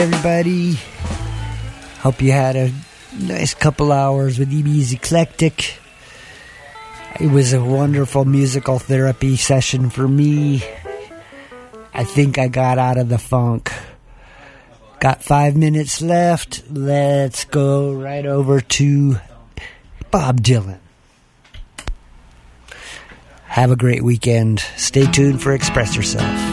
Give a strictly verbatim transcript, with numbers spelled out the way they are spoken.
Everybody, hope you had a nice couple hours with E B's Eclectic. It was a wonderful musical therapy session for me. I think I got out of the funk. Got five minutes left. Let's go right over to Bob Dylan. Have a great weekend. Stay tuned for Express Yourself.